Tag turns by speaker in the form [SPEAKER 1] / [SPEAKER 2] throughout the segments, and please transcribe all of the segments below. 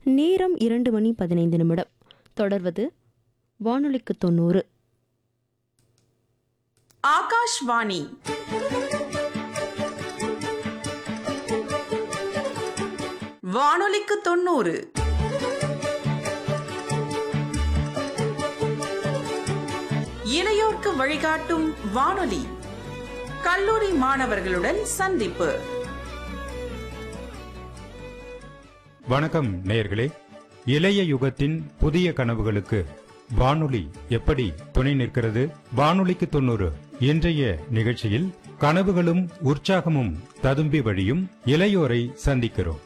[SPEAKER 1] நேரம் 2:15. தொடர்வது வானொலிக்கு 90.
[SPEAKER 2] ஆகாஷ்வாணி வானொலிக்கு 90. இளையோர்க்கு வழிகாட்டும் வானொலி. கல்லூரி மாணவர்களுடன் சந்திப்பு.
[SPEAKER 3] வணக்கம் நேயர்களே. இளைய யுகத்தின் புதிய கனவுகளுக்கு வானொலி எப்படி துணை நிற்கிறது? வானொலிக்கு 90 இன்றைய நிகழ்ச்சியில் கனவுகளும் உற்சாகமும் ததும்பி வழியும் இளையோரை சந்திக்கிறோம்.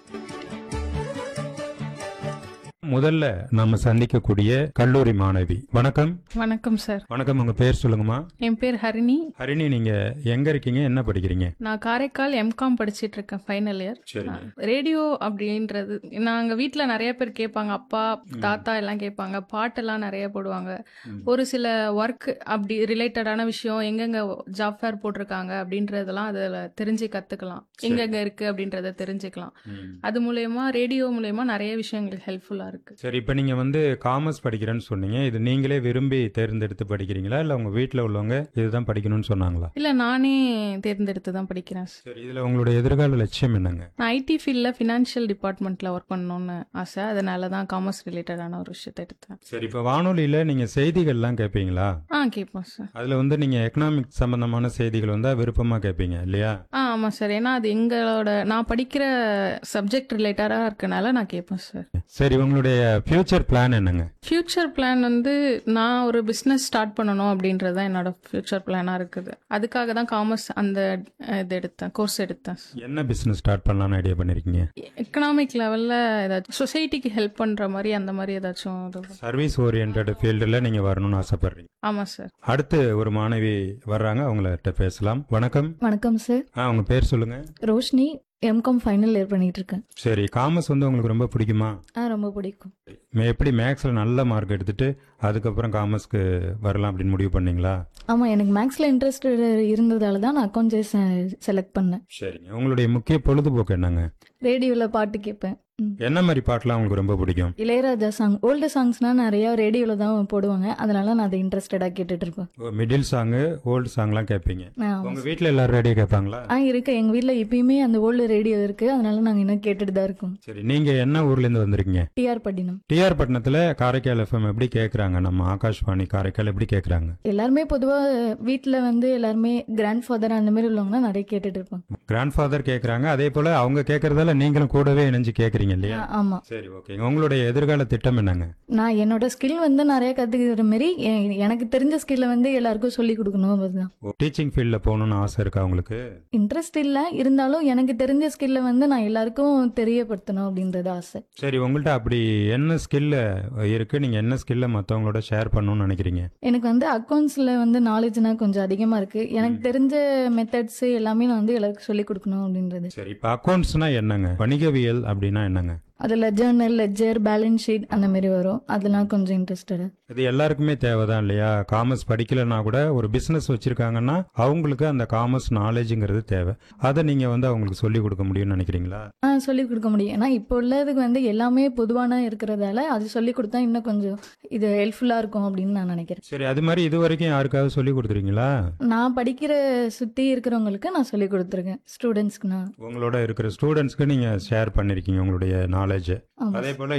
[SPEAKER 3] முதல்ல நம்ம சந்திக்கக்கூடிய கல்லூரி மாணவி. வணக்கம்.
[SPEAKER 4] வணக்கம் சார்.
[SPEAKER 3] வணக்கம். உங்க பேர் சொல்லுங்கம்மா.
[SPEAKER 4] என் பேர் ஹரிணி.
[SPEAKER 3] ஹரிணி, நீங்க எங்க இருக்கீங்க, என்ன படிக்கிறீங்க?
[SPEAKER 4] நான் காரைக்கால் எம்காம் படிச்சிட்டு இருக்கேன், ஃபைனல் இயர். ரேடியோ அப்படின்றது நாங்க வீட்டில் நிறைய பேர் கேட்பாங்க, அப்பா தாத்தா எல்லாம் கேட்பாங்க, பாட்டெல்லாம் நிறைய போடுவாங்க. ஒரு சில ஒர்க் அப்படி ரிலேட்டடான விஷயம், எங்கெங்க ஜாப் ஃபேர் போட்டிருக்காங்க அப்படின்றதெல்லாம் அதில் தெரிஞ்சு கற்றுக்கலாம், எங்கெங்க இருக்கு அப்படின்றத தெரிஞ்சுக்கலாம். அது மூலயமா ரேடியோ மூலயமா நிறைய விஷயங்கள் ஹெல்ப்ஃபுல்லாக இருக்கு.
[SPEAKER 3] சரி, இப்போ நீங்க காமர்ஸ் படிக்கிறேன்னு சொன்னீங்க. இது நீங்களே விரும்பி தேர்ந்தெடுத்து படிக்கிறீங்களா, இல்ல உங்க வீட்டில் உள்ளவங்க இதுதான் படிக்கணும்னு சொன்னாங்களா?
[SPEAKER 4] இல்லை, நானே தேர்ந்தெடுத்து தான் படிக்கிறேன்.
[SPEAKER 3] சரி, இதுல உங்களுடைய எதிர்கால லட்சியம் என்னங்க?
[SPEAKER 4] நான் ஐடி ஃபீல்டில் ஃபினான்ஷியல் டிபார்ட்மெண்ட்டில் ஒர்க் பண்ணணும்னு ஆசை. அதனால தான் காமர்ஸ் ரிலேட்டடான ஒரு விஷயத்தை எடுத்தேன்.
[SPEAKER 3] சரி, இப்போ வானொலியில் நீங்கள் செய்திகள்லாம் கேட்பீங்களா?
[SPEAKER 4] கேட்போம் சார்.
[SPEAKER 3] அதில் நீங்கள் எக்கனாமிக் சம்பந்தமான செய்திகள் விருப்பமாக கேட்பீங்க இல்லையா?
[SPEAKER 4] ஆமாம் சார். ஏன்னா அது எங்களோட நான் படிக்கிற சப்ஜெக்ட் ரிலேட்டடாக இருக்கனால நான் கேட்பேன் சார்.
[SPEAKER 3] சரி, உங்களுடைய ஃபியூச்சர் பிளான் என்னங்க?
[SPEAKER 4] ஃபியூச்சர் பிளான் நான் ஒரு பிஸ்னஸ் ஸ்டார்ட் பண்ணணும் அப்படின்றது தான் என்னோட ஃபியூச்சர் பிளானாக இருக்குது. அதுக்காக தான் காமர்ஸ் அந்த இது எடுத்தேன், கோர்ஸ் எடுத்தேன்.
[SPEAKER 3] என்ன பிஸ்னஸ் ஸ்டார்ட் பண்ணலாம்னு ஐடியா பண்ணிருக்கீங்க?
[SPEAKER 4] எக்கனாமிக் லெவலில் ஏதாச்சும் சொசைட்டிக்கு ஹெல்ப் பண்ணுற மாதிரி அந்த மாதிரி ஏதாச்சும்
[SPEAKER 3] சர்வீஸ் ஓரியன்ட் ஃபீல்டில் நீங்கள் வரணும்னு ஆசைப்படுறீங்க?
[SPEAKER 4] ஆமாம் சார்.
[SPEAKER 3] அடுத்து ஒரு மாணவி வர்றாங்க, அவங்கள்ட்ட பேசலாம். வணக்கம்.
[SPEAKER 5] வணக்கம் சார்.
[SPEAKER 3] உங்க பேர் சொல்லுங்க.
[SPEAKER 5] ரோஷினி. எம்காம் ஃபைனல் இயர் பண்ணிட்டு இருக்கேன்.
[SPEAKER 3] சரி, காமர்ஸ் உங்களுக்கு ரொம்ப பிடிக்குமா?
[SPEAKER 5] ரொம்ப பிடிக்கும்.
[SPEAKER 3] எப்படி மேக்ஸில் நல்ல மார்க் எடுத்துட்டு அதுக்கப்புறம் காமர்ஸ்க்கு வரலாம் அப்படின்னு முடிவு பண்ணீங்களா?
[SPEAKER 5] ஆமாம், எனக்கு மேக்ஸில் இன்ட்ரெஸ்ட் இருந்ததால தான் நான் அக்கௌண்ட்ஸ் செலக்ட் பண்ணேன்.
[SPEAKER 3] சரிங்க. உங்களுடைய முக்கிய பொழுதுபோக்கு என்னங்க?
[SPEAKER 5] ரேடியோவில் பாட்டு கேட்பேன்.
[SPEAKER 3] என்ன மாதிரி பாட்டுலாம் உங்களுக்கு ரொம்ப பிடிக்கும்?
[SPEAKER 5] இளையராஜா சாங், ஓல்டு சாங்ஸ்னா நிறைய ரேடியோவில் தான் போடுவாங்க, அதனால நான் அதை இன்ட்ரெஸ்டடாக கேட்டுட்டு இருப்பேன்.
[SPEAKER 3] மிடில் சாங்கு, ஓல்டு சாங்லாம் கேட்பீங்க.
[SPEAKER 5] ஆமாம்.
[SPEAKER 3] உங்க வீட்டில் எல்லாரும் ரேடியோ கேட்பாங்களா?
[SPEAKER 5] இருக்கு. எங்கள் வீட்டில் எப்பயுமே அந்த ஓல்டு ரேடியோ இருக்கு, அதனால நாங்கள் இன்னும் கேட்டுட்டு தான் இருக்கோம்.
[SPEAKER 3] சரி, நீங்க என்ன ஊர்ல இருந்து வந்திருக்கீங்க?
[SPEAKER 5] டிஆர் பட்டினம்.
[SPEAKER 3] டிஆர் பட்டினத்துல காரைக்கால் எஃப்எம் எப்படி கேட்கறாங்க? நம்ம ஆகாஷ்வாணி காரைக்கால் எப்படி கேட்கறாங்க?
[SPEAKER 5] எல்லாருமே பொதுவாக வீட்டில் எல்லாருமே கிராண்ட் ஃபாதர் அந்த மாதிரி உள்ளவங்கன்னா நிறைய கேட்டுட்டு இருப்பாங்க.
[SPEAKER 3] கிராண்ட் ஃபாதர் கேட்கறாங்க, அதே போல அவங்க கேட்கறதால நீங்களும் கூடவே இணைஞ்சு கேட்கறீங்க இல்லையா?
[SPEAKER 5] ஆமாம்.
[SPEAKER 3] சரி, ஓகே. உங்களுடைய எதிர்கால திட்டம் என்னங்க?
[SPEAKER 5] நான் என்னோட ஸ்கில் நிறைய கத்துக்கிற மாதிரி எனக்கு தெரிஞ்ச ஸ்கில்ல எல்லாருக்கும் சொல்லி கொடுக்கணும். அதுதான்.
[SPEAKER 3] டீச்சிங் ஃபீல்ட்ல போகணும்னு ஆசை இருக்கா உங்களுக்கு?
[SPEAKER 5] இன்ட்ரெஸ்ட் இல்ல, இருந்தாலும் எனக்கு தெரிஞ்ச ஸ்கில்ல நான் எல்லாருக்கும் தெரியப்படுத்தணும் அப்படின்றது ஆசை.
[SPEAKER 3] சரி, உங்கள்ட்ட அப்படி என்ன ஸ்கில்ல இருக்கு? நீங்க என்ன ஸ்கில்ல மத்தவங்களோட ஷேர் பண்ணணும்னு நினைக்கிறீங்க?
[SPEAKER 5] எனக்கு அக்கௌண்ட்ஸ்ல நாலேஜ்னா கொஞ்சம் அதிகமா இருக்கு. எனக்கு தெரிஞ்ச மெத்தட்ஸ் எல்லாமே நான் எல்லாருக்கும் சொல்லி கொடுக்கணும் அப்படின்றது.
[SPEAKER 3] சரி, இப்போ அக்கௌண்ட்ஸ்னா என்னங்க? வணிகவியல் அப்படின்னா என்னங்க?
[SPEAKER 5] அதில் ஜேர்னல், லெட்ஜர், பேலன்ஸ் ஷீட் அந்த மாதிரி வரும். அதெல்லாம் கொஞ்சம் இன்ட்ரெஸ்டட்.
[SPEAKER 3] இது எல்லாருக்குமே தேவைதான் இல்லையா? காமர்ஸ் படிக்கலன்னா கூட ஒரு பிசினஸ் வச்சிருக்காங்கன்னா அவங்களுக்கு அந்த காமர்ஸ் நாலேஜுங்கிறது தேவை. அதை நீங்க அவங்களுக்கு சொல்லி கொடுக்க முடியும்னு நினைக்கிறீங்களா?
[SPEAKER 5] சொல்லி கொடுக்க முடியும். ஏன்னா இப்போ உள்ளதுக்கு எல்லாமே பொதுவான இருக்கிறதால அது சொல்லி கொடுத்தா இன்னும் கொஞ்சம் இது ஹெல்ப்ஃபுல்லா இருக்கும் அப்படின்னு நான் நினைக்கிறேன்.
[SPEAKER 3] சரி, அது மாதிரி இது வரைக்கும் யாருக்காவது சொல்லி கொடுத்துருக்கீங்களா?
[SPEAKER 5] நான் படிக்கிற சுத்தி இருக்கிறவங்களுக்கு நான் சொல்லி கொடுத்துருக்கேன். ஸ்டூடெண்ட்ஸ்க்கு உங்களோட
[SPEAKER 3] இருக்கிற ஸ்டூடெண்ட்ஸ்க்கு நீங்க ஷேர் பண்ணிருக்கீங்க உங்களுடைய நாலேஜ். அதே போல